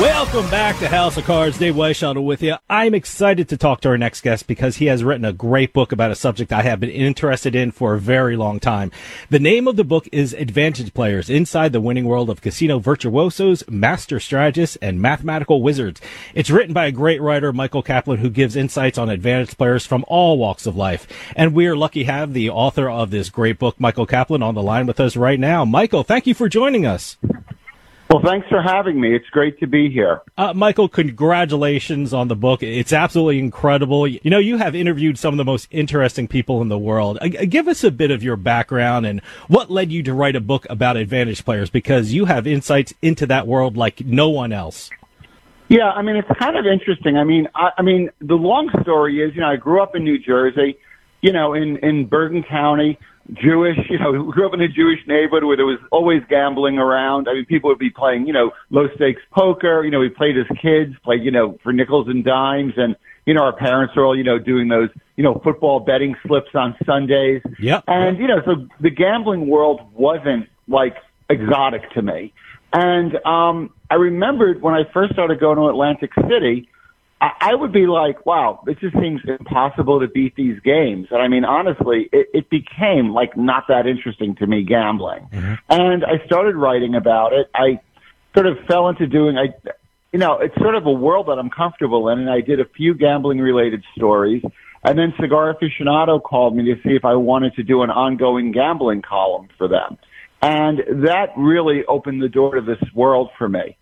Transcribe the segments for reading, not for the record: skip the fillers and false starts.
Welcome back to House of Cards. Dave Weishaupt with you. I'm excited to talk to our next guest because he has written a great book about a subject I have been interested in for a very long time. The name of the book is Advantage Players, Inside the Winning World of Casino Virtuosos, Master Strategists, and Mathematical Wizards. It's written by a great writer, Michael Kaplan, who gives insights on advantage players from all walks of life. And we are lucky to have the author of this great book, Michael Kaplan, on the line with us right now. Michael, thank you for joining us. Well, thanks for having me. It's great to be here. Michael, congratulations on the book. It's absolutely incredible. You know, you have interviewed some of the most interesting people in the world. Give us a bit of your background and what led you to write a book about advantage players, because you have insights into that world like no one else. Yeah, I mean, it's kind of interesting. I mean, the long story is, I grew up in New Jersey, in Bergen County. Jewish, grew up in a Jewish neighborhood where there was always gambling around. I mean, people would be playing, low stakes poker. We played as kids, played, for nickels and dimes. And, our parents were all, doing those, football betting slips on Sundays. Yep. And, so the gambling world wasn't like exotic to me. And, I remembered when I first started going to Atlantic City, I would be like, wow, it just seems impossible to beat these games. And I mean, honestly, it became like not that interesting to me, gambling. Mm-hmm. And I started writing about it. I sort of fell into doing, it's sort of a world that I'm comfortable in. And I did a few gambling related stories. And then Cigar Aficionado called me to see if I wanted to do an ongoing gambling column for them. And that really opened the door to this world for me.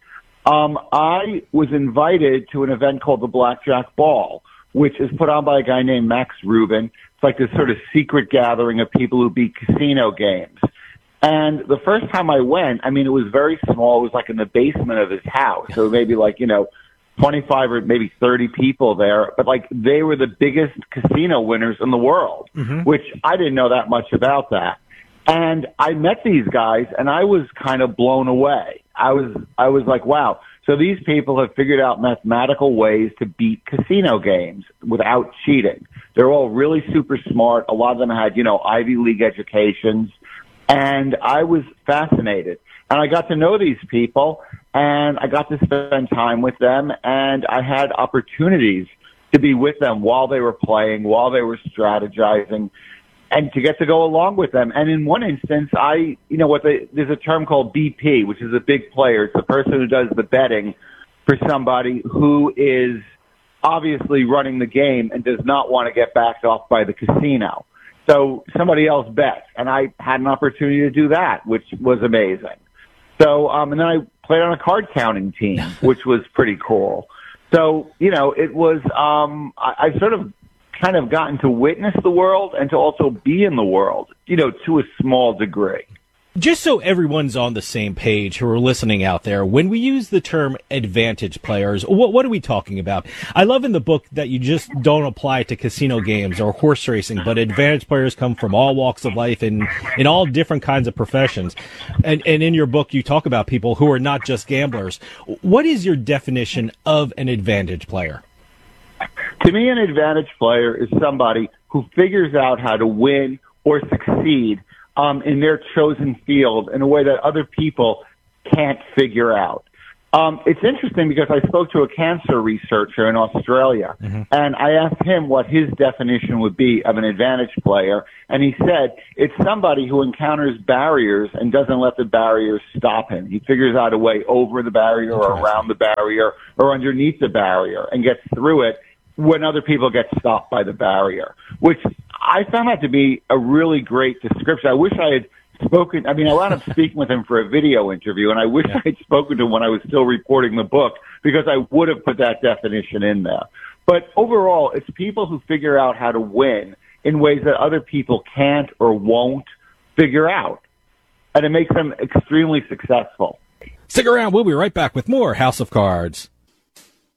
I was invited to an event called the Blackjack Ball, which is put on by a guy named Max Rubin. It's like this sort of secret gathering of people who beat casino games. And the first time I went, I mean, it was very small. It was like in the basement of his house. So maybe 25 or maybe 30 people there. But they were the biggest casino winners in the world, mm-hmm. which I didn't know that much about that. And I met these guys and I was kind of blown away. I was like, wow. So these people have figured out mathematical ways to beat casino games without cheating. They're all really super smart. A lot of them had, Ivy League educations. And I was fascinated. And I got to know these people and I got to spend time with them. And I had opportunities to be with them while they were playing, while they were strategizing, and to get to go along with them. And in one instance, there's a term called BP, which is a big player. It's the person who does the betting for somebody who is obviously running the game and does not want to get backed off by the casino. So somebody else bets. And I had an opportunity to do that, which was amazing. So, and then I played on a card counting team, which was pretty cool. So, it was, I sort of kind of gotten to witness the world and to also be in the world, to a small degree. Just so everyone's on the same page who are listening out there, when we use the term advantage players, what are we talking about? I love in the book that you just don't apply it to casino games or horse racing, but advantage players come from all walks of life and in all different kinds of professions. And in your book, you talk about people who are not just gamblers. What is your definition of an advantage player? To me, an advantage player is somebody who figures out how to win or succeed in their chosen field in a way that other people can't figure out. It's interesting because I spoke to a cancer researcher in Australia, mm-hmm. and I asked him what his definition would be of an advantage player, and he said it's somebody who encounters barriers and doesn't let the barriers stop him. He figures out a way over the barrier or around the barrier or underneath the barrier and gets through it when other people get stopped by the barrier, which I found that to be a really great description. I wish I had spoken. I wound up speaking with him for a video interview, and I wish I had spoken to him when I was still reporting the book because I would have put that definition in there. But overall, it's people who figure out how to win in ways that other people can't or won't figure out. And it makes them extremely successful. Stick around. We'll be right back with more House of Cards.